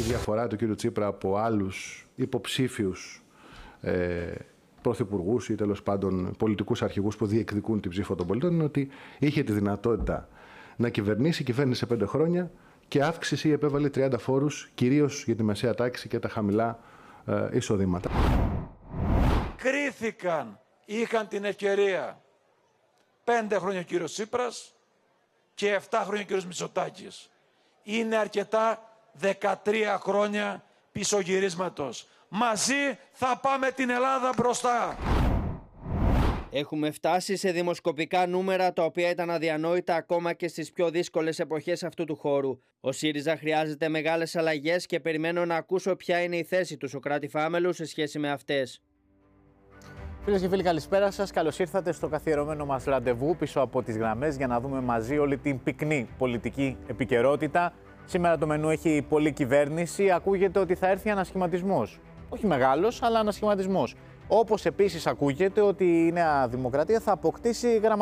διαφορά του κ. Τσίπρα από άλλους υποψήφιους πρωθυπουργούς ή τέλος πάντων πολιτικούς αρχηγούς που διεκδικούν την ψήφο των πολιτών είναι ότι είχε τη δυνατότητα να κυβερνήσει, κυβέρνησε 5 χρόνια και αύξηση επέβαλε 30 φόρους, κυρίως για τη μεσαία τάξη και τα χαμηλά εισοδήματα. Κρίθηκαν, είχαν την ευκαιρία 5 χρόνια ο κύριος Τσίπρας και 7 χρόνια ο κύριος Μητσοτάκης. Είναι αρκετά 13 χρόνια πισωγυρίσματος. Μαζί θα πάμε την Ελλάδα μπροστά. Έχουμε φτάσει σε δημοσκοπικά νούμερα τα οποία ήταν αδιανόητα ακόμα και στις πιο δύσκολες εποχές αυτού του χώρου. Ο ΣΥΡΙΖΑ χρειάζεται μεγάλες αλλαγές και περιμένω να ακούσω ποια είναι η θέση του Σωκράτη Φάμελου σε σχέση με αυτές. Φίλες και φίλοι, καλησπέρα σας. Καλώς ήρθατε στο καθιερωμένο μας ραντεβού πίσω από τις γραμμές για να δούμε μαζί όλη την πυκνή πολιτική επικαιρότητα. Σήμερα το μενού έχει πολλή κυβέρνηση. Ακούγεται ότι θα έρθει ανασχηματισμός. Όχι μεγάλος, αλλά ανασχηματισμός. Όπως επίσης ακούγεται ότι η Νέα Δημοκρατία θα αποκτήσει γραμματεία.